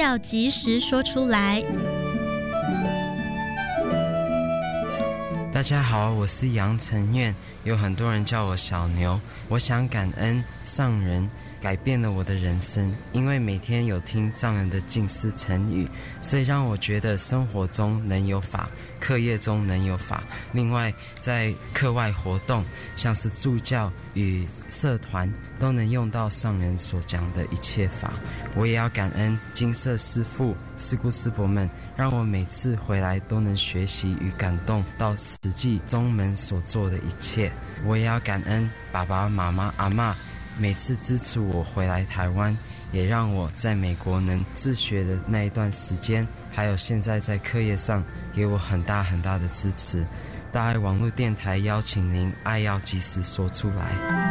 要及时说出来。 大家好，我是杨承愿，有很多人叫我小牛。我想感恩上人改变了我的人生，因为每天有听上人的近似成语，所以让我觉得生活中能有法，课业中能有法。另外在课外活动，像是助教与社团，都能用到上人所讲的一切法。我也要感恩金色师父、师姑师伯们，让我每次回来都能学习与感动到慈济宗门所做的一切。我也要感恩爸爸妈妈阿嬷，每次支持我回来台湾，也让我在美国能自学的那一段时间，还有现在在课业上给我很大很大的支持。大爱网络电台邀请您，爱要及时说出来。